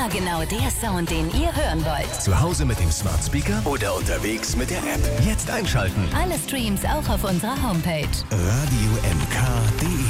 genau der Sound, den ihr hören wollt. Zu Hause mit dem Smart Speaker oder unterwegs mit der App. Jetzt einschalten. Alle Streams auch auf unserer Homepage. Radio MK.de